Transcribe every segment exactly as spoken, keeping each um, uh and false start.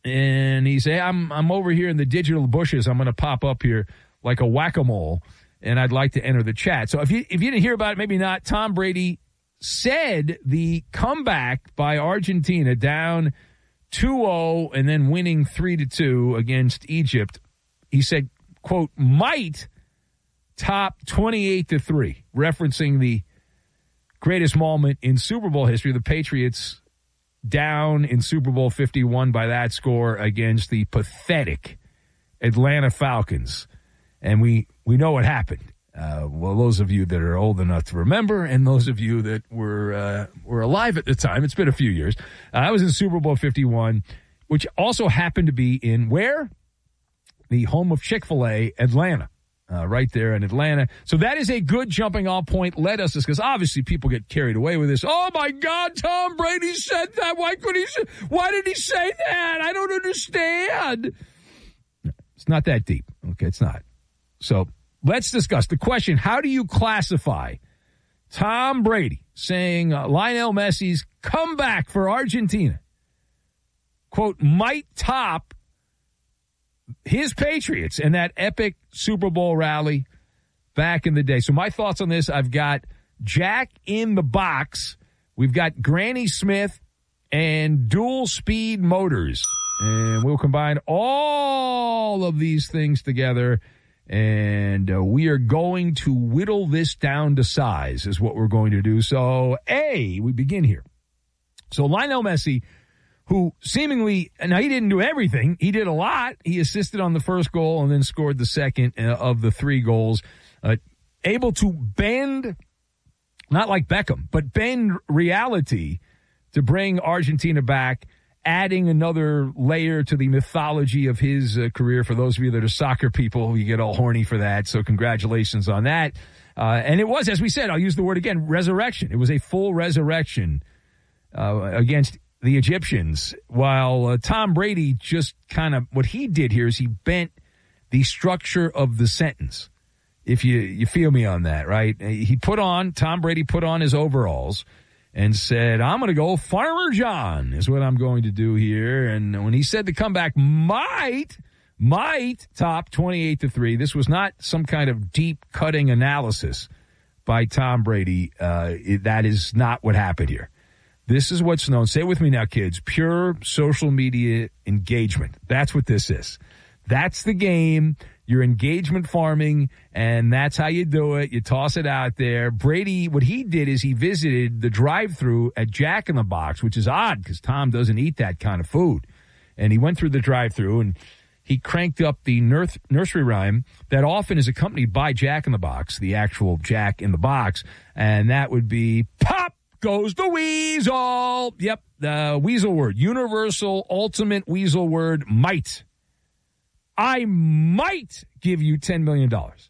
and he said, I'm I'm over here in the digital bushes. I'm going to pop up here like a whack-a-mole, and I'd like to enter the chat. So if you if you didn't hear about it, maybe not, Tom Brady said the comeback by Argentina down two oh and then winning three to two against Egypt, he said, quote, might top twenty-eight to three, referencing the greatest moment in Super Bowl history, the Patriots down in Super Bowl fifty-one by that score against the pathetic Atlanta Falcons. And we, we know what happened. Uh, well, those of you that are old enough to remember and those of you that were uh, were alive at the time, it's been a few years. Uh, I was in Super Bowl fifty-one, which also happened to be in where? The home of Chick-fil-A, Atlanta. Uh, right there in Atlanta. So that is a good jumping off point. Let us discuss. Obviously, people get carried away with this. Oh, my God, Tom Brady said that. Why could he say, why did he say that? I don't understand. It's not that deep. Okay, it's not. So let's discuss the question. How do you classify Tom Brady saying uh, Lionel Messi's comeback for Argentina, quote, might top his Patriots and that epic Super Bowl rally back in the day? So my thoughts on this, I've got Jack in the box. We've got Granny Smith and dual speed motors. And we'll combine all of these things together. And uh, we are going to whittle this down to size is what we're going to do. So, A, we begin here. So Lionel Messi, who seemingly, now he didn't do everything. He did a lot. He assisted on the first goal and then scored the second uh, of the three goals. Uh, able to bend, not like Beckham, but bend reality to bring Argentina back, adding another layer to the mythology of his uh, career. For those of you that are soccer people, you get all horny for that. So congratulations on that. Uh, and it was, as we said, I'll use the word again, resurrection. It was a full resurrection uh, against the Egyptians, while uh, Tom Brady just kind of, what he did here is he bent the structure of the sentence. If you, you feel me on that, right? He put on, Tom Brady put on his overalls and said, I'm going to go Farmer John is what I'm going to do here. And when he said the comeback might, might top twenty-eight to three, this was not some kind of deep cutting analysis by Tom Brady. Uh, it, that is not what happened here. This is what's known, say it with me now, kids, pure social media engagement. That's what this is. That's the game. You're engagement farming, and that's how you do it. You toss it out there. Brady, what he did is he visited the drive-thru at Jack in the Box, which is odd because Tom doesn't eat that kind of food. And he went through the drive-thru, and he cranked up the nurse, nursery rhyme that often is accompanied by Jack in the Box, the actual Jack in the Box, and that would be pop goes the weasel. Yep, the weasel word, universal, ultimate weasel word, might. I might give you ten million dollars.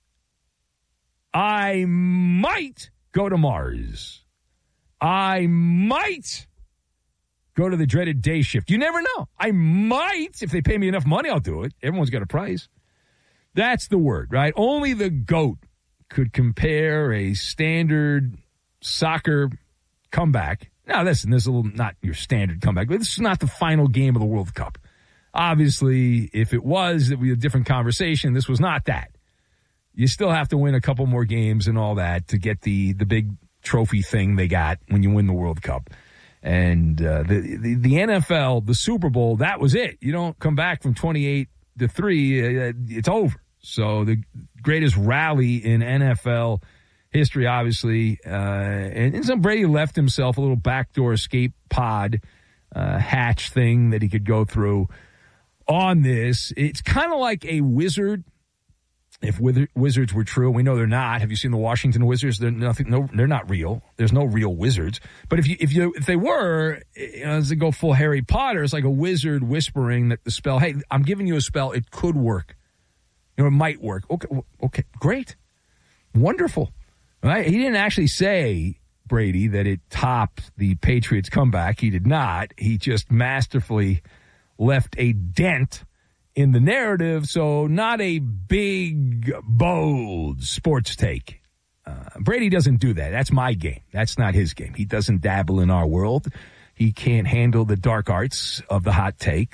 I might go to Mars. I might go to the dreaded day shift. You never know. I might, if they pay me enough money, I'll do it. Everyone's got a price. That's the word, right? Only the GOAT could compare a standard soccer comeback. Now, listen, this is a little not your standard comeback, but this is not the final game of the World Cup. Obviously, if it was, it would be a different conversation. This was not that. You still have to win a couple more games and all that to get the, the big trophy thing they got when you win the World Cup. And uh, the, the the N F L, the Super Bowl, that was it. You don't come back from twenty-eight to three. Uh, it's over. So the greatest rally in N F L history, obviously. Uh, and, and so Brady left himself a little backdoor escape pod uh, hatch thing that he could go through on this. It's kind of like a wizard. If wizards were true, we know they're not. Have you seen the Washington Wizards? They're nothing. No, they're not real. There's no real wizards. But if you, if you, if they were, you know, as they go full Harry Potter, it's like a wizard whispering that the spell. Hey, I'm giving you a spell. It could work. You know, it might work. Okay, okay, great, wonderful. Right? He didn't actually say, Brady, that it topped the Patriots' comeback. He did not. He just masterfully left a dent in the narrative, so not a big, bold sports take. Uh, Brady doesn't do that. That's my game. That's not his game. He doesn't dabble in our world. He can't handle the dark arts of the hot take.